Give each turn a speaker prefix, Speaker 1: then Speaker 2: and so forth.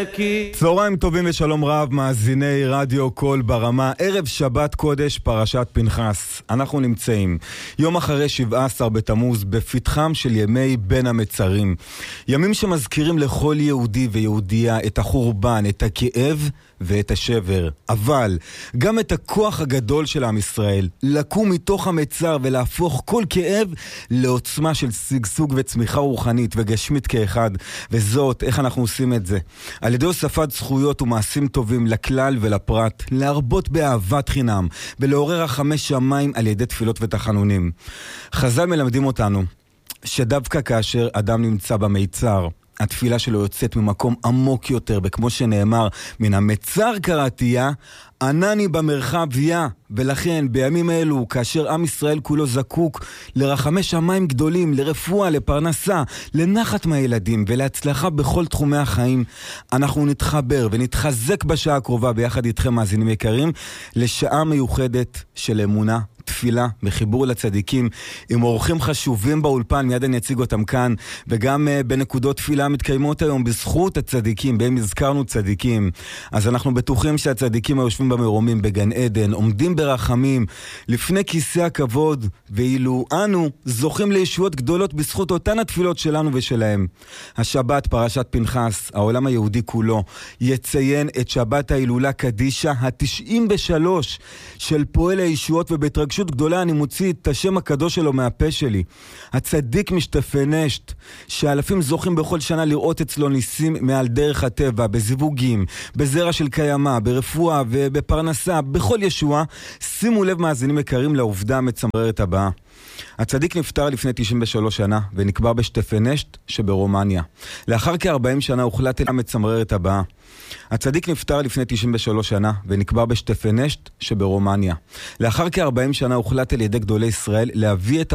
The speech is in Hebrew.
Speaker 1: צהריים טובים ושלום רב, מאזיני רדיו קול ברמה, ערב שבת קודש פרשת פנחס. אנחנו נמצאים יום אחרי 17 בתמוז בפתחם של ימי בין המצרים, ימים שמזכירים לכל יהודי ויהודייה את החורבן, את הכאב ואת השבר, אבל גם את הכוח הגדול של עם ישראל לקום מתוך המצר ולהפוך כל כאב לעוצמה של שגשוג וצמיחה רוחנית וגשמית כאחד. וזאת, איך אנחנו עושים את זה? על ידי הוספת זכויות ומעשים טובים לכלל ולפרט, להרבות באהבת חינם ולעורר רחמי שמיים על ידי תפילות ותחנונים. חז"ל מלמדים אותנו שדווקא כאשר אדם נמצא במיצר, התפילה שלו יוצאת ממקום עמוק יותר, וכמו שנאמר, מן המצר קראתיה, ענני במרחביה. ולכן בימים אלו, כאשר עם ישראל כולו זקוק לרחמי שמיים גדולים, לרפואה, לפרנסה, לנחת מהילדים ולהצלחה בכל תחומי החיים, אנחנו נתחבר ונתחזק בשעה הקרובה ביחד איתכם מאזינים יקרים, לשעה מיוחדת של אמונה, תפילה וחיבור לצדיקים, עם אורחים חשובים באולפן, מיד אני אציג אותם כאן, וגם בנקודות תפילה מתקיימות היום בזכות הצדיקים, בהם הזכרנו צדיקים. אז אנחנו בטוחים שהצדיקים היושבים במרומים בגן עדן עומדים ברחמים לפני כיסא הכבוד, ואילו אנו זוכים לישועות גדולות בזכות אותן התפילות שלנו ושלהם. השבת פרשת פנחס, העולם היהודי כולו יציין את שבת ההילולה קדישה ה-93 של פועל הישועות, ובהתרגשות גדולה אני מוציא את השם הקדוש שלו מהפה שלי, הצדיק משתפנשט, שאלפים זוכים בכל שנה לראות אצלו ניסים מעל דרך הטבע, בזיווגים, בזרע של קיימה, ברפואה ובפרנסה, בכל ישועה. שימו לב מאזינים יקרים לעובדה המצמררת הבאה. הצדיק נפטר לפני 93 שנה ונקבר בשטפנשט שברומניה. לאחר כ-40 שנה הוחלט על המצמררת הבאה. הצדיק נפטר לפני 93 שנה ונקבר בשטפנשט שברומניה. לאחר כ-40 שנה הוחלט על ידי גדולי ישראל להביא את